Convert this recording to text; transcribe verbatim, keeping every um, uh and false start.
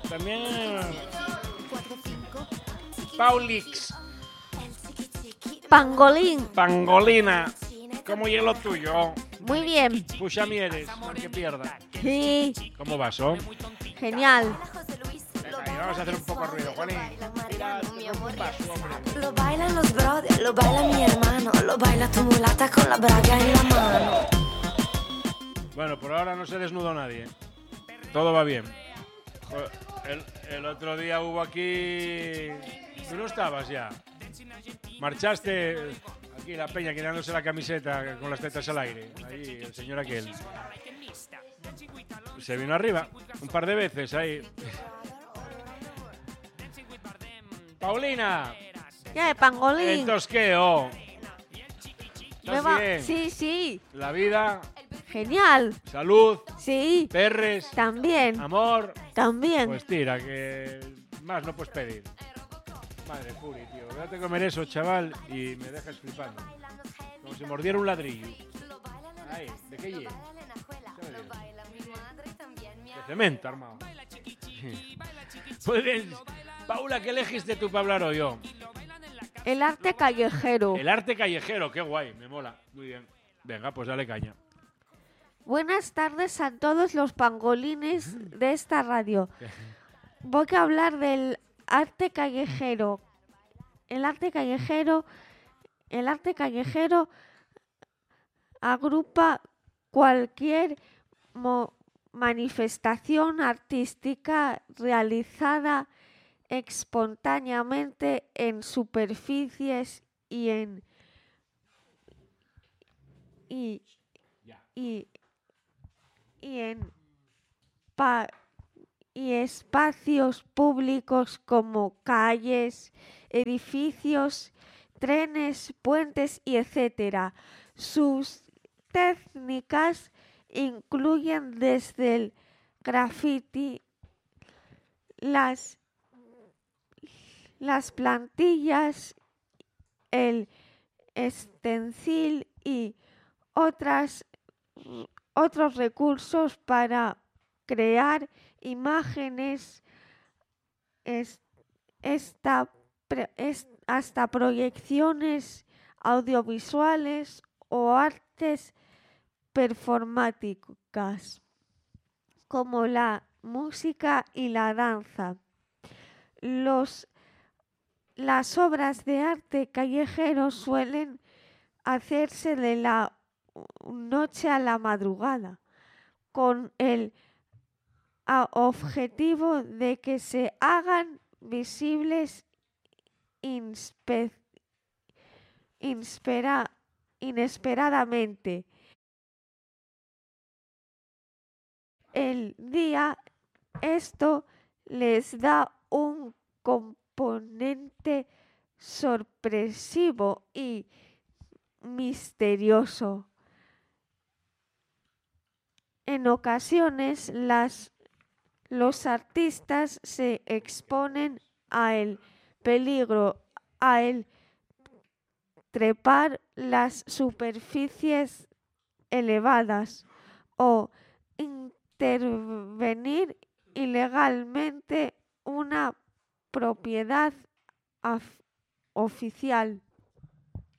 También Paulix. Pangolín. Pangolina. ¿Cómo llega lo tuyo? Muy bien. Puxa mieres, aunque pierda. Sí. ¿Cómo vas, oh? Genial. Venga, y vamos a hacer un poco de ruido, Juanín. Mira, te rompo un vaso, hombre. Lo bailan los brothers, lo baila mi hermano, lo baila tu mulata con la braga en la mano. Bueno, por ahora no se desnudó nadie. Todo va bien. El, el otro día hubo aquí... Tú no estabas ya. Marchaste aquí la peña quitándose la camiseta con las tetas al aire. Ahí el señor aquel. Se vino arriba un par de veces ahí. Paulina. ¿Qué, Pangolín? Entonces, ¿qué? Oh. Me ¿Estás va- bien? Sí, sí. La vida, Genial. salud, Sí. perres, También. amor. También. Pues tira, que más no puedes pedir. Madre Puri, tío. Déjate comer eso, chaval, y me dejas flipando. Como si mordiera un ladrillo. Ahí, ¿de qué lleva? De cemento, armado. Muy bien. Paula, ¿qué elegiste tú para hablar hoy? Yo? El arte callejero. El arte callejero, qué guay, me mola. Muy bien. Venga, pues dale caña. Buenas tardes a todos los pangolines de esta radio. Voy a hablar del arte callejero. El arte callejero, el arte callejero agrupa cualquier mo- manifestación artística realizada espontáneamente en superficies y en y, y, y en pa- y espacios públicos como calles, edificios, trenes, puentes y etcétera. Sus técnicas incluyen desde el graffiti, las las plantillas, el stencil y otras, otros recursos para crear imágenes es, esta, pre- es- hasta proyecciones audiovisuales o artes performáticas como la música y la danza. Los Las obras de arte callejero suelen hacerse de la noche a la madrugada, con el a- objetivo de que se hagan visibles inspe- inspera- inesperadamente. El día, esto les da un componente sorpresivo y misterioso. En ocasiones, las, los artistas se exponen a el peligro, a el trepar las superficies elevadas o intervenir ilegalmente una propiedad af- oficial.